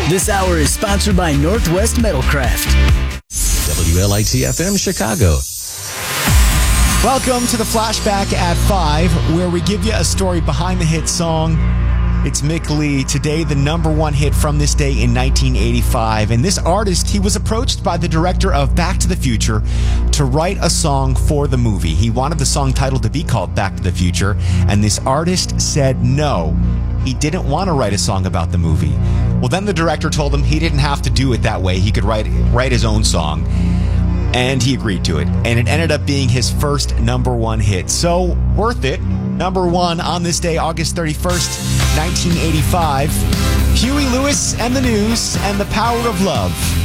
This hour is sponsored by Northwest Metalcraft. WLIT-FM Chicago. Welcome to the Flashback at 5, where we give you a story behind the hit song. It's Mick Lee. Today, the number one hit from this day in 1985. And this artist, he was approached by the director of Back to the Future to write a song for the movie. He wanted the song title to be called Back to the Future, and this artist said no. He didn't want to write a song about the movie. Well, then the director told him he didn't have to do it that way. He could write his own song. And he agreed to it. And it ended up being his first number one hit. So, worth it. Number one on this day, August 31st, 1985. Huey Lewis and the News and The Power of Love.